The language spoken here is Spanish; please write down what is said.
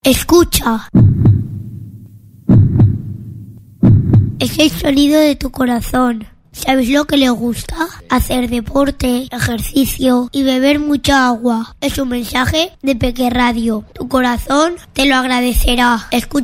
Escucha. Es el sonido de tu corazón. ¿Sabes lo que le gusta? Hacer deporte, ejercicio y beber mucha agua. Es un mensaje de Peque Radio. Tu corazón te lo agradecerá. Escucha.